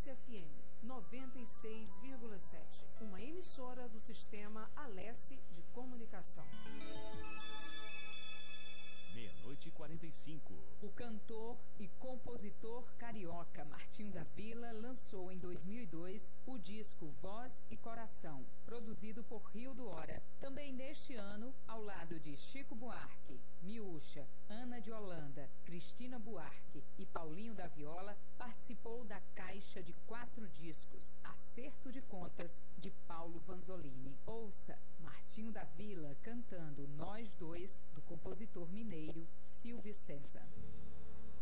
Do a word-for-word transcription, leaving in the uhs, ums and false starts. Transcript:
Alesse F M noventa e seis vírgula sete, uma emissora do sistema Alesse de Comunicação. Meia-noite e quarenta e cinco. O cantor e compositor carioca Martinho da Vila lançou em dois mil e dois o disco Voz e Coração, produzido por Rio do Hora. Também neste ano, ao lado de Chico Buarque, Miúcha, Ana de Holanda, Cristina Buarque e Paulinho da Viola, participou da caixa de quatro discos Acerto de Contas, de Paulo Vanzolini. Ouça Martinho da Vila cantando Nós Dois, do compositor mineiro Silvio César.